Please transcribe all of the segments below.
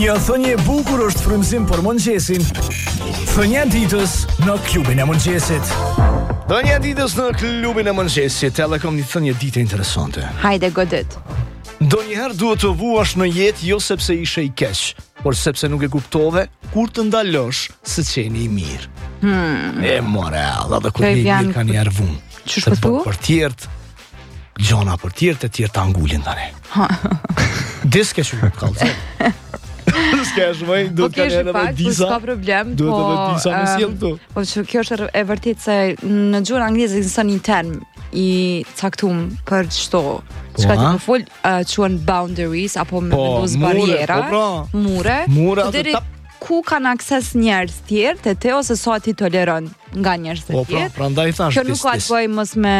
Një thënie e bukur është frymëzim për mëngjesin. Thënia e ditës në klubin e mëngjesit. Thënia e ditës në klubin e mëngjesit. Edhe kam një thënie dite interesante. Hajde godit. Ndonjëherë duhet të vuash në jetë jo sepse ishe i keq, por sepse nuk e kuptove kur të ndalosh se qeni i mirë. E moral, edhe kur një mirë ka një arvun. Që shpëtu? Për tjertë, gjona për tjertë, e tjertë angullin tani. Diske që më kalëzë. S'ka shmoj, do të kanë edhe disa. S'ka problem, do të edhe disa me sjell këtu. Po që kjo është e vërtet se në gjuhën angleze ekziston një term i caktuar për çdo. Çka ti po fol, quhen boundaries apo me vendos barriera. Mure, deri ku kanë akses njerëz tjerë te te ose sa ti toleron nga njerëz të tjerë. Po, prandaj thash. Kjo nuk ka të bëjë mos me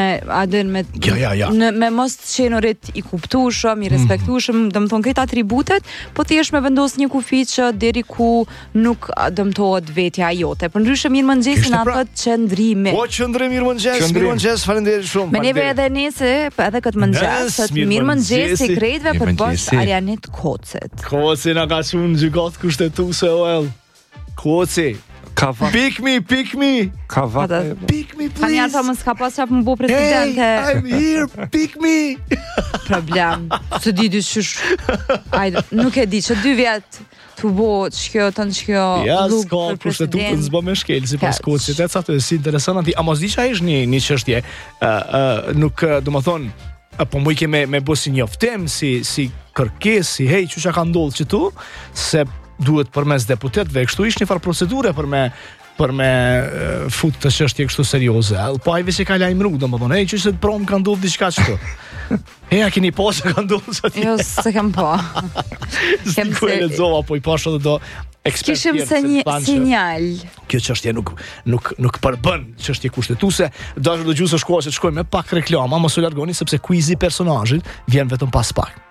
me mos qenurit i kuptueshëm, i respektueshëm, domethënë këto atributet, po thjesht me vendos një kufi që deri ku nuk dëmtohet vetja jote. Përndryshe mirë mëngjesin atë qëndrimi. Po qëndrim mirë mëngjes, faleminderit shumë. Me neve edhe nese, edhe këtë mëngjes, mirë mëngjes i krejtëve për bosh Arianit Kocet. Koci na ka shumë gjykat kushtetuese OL. Koci. Pick me. Kavate. Pick me, please. Tani ata mos ka pas çfarë më bëu presidente. Hey, I'm here, pick me. Problem. Së di dysh. Ajde, nuk e di, që 2 vjet të bo ç'kjo ja, s'ka kushtetutën s'bë me shkel si pas Kocit. E ca të si interesant. A mos di që është një çështje, nuk domethënë po më i ke me bë si njoftim, si kërkesë, si hey, çuça ka ndodhur këtu, se duhet përmes deputetëve, kështu ishte një farë procedure për me fut të çështje kështu serioze. Po ai vetë ka lajmëruar, domethënë, hey, çështë prom ka ndodhur diçka kështu. A keni pasë ka ndodhur aty? Jo, s'e kam pa. Kem se lexova, po i pash edhe do kishim se një sinjal. Kjo çështje nuk përbën çështje kushtetuese. Dashur dëgjues, shkoa se të shkojmë me pak reklama, mos u largoni sepse quizi i personazhit vjen vetëm pas pak.